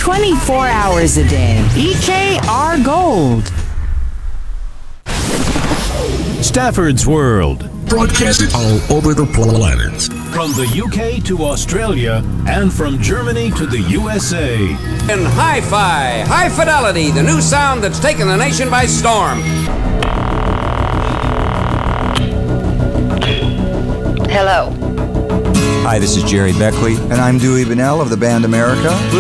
24 hours a day. EKR Gold. Stafford's World. Broadcasted all over the planet. From the UK to Australia and from Germany to the USA. In Hi-Fi, High Fidelity, the new sound that's taken the nation by storm. Hello. Hi, this is Jerry Beckley. And I'm Dewey Bunnell of the band America.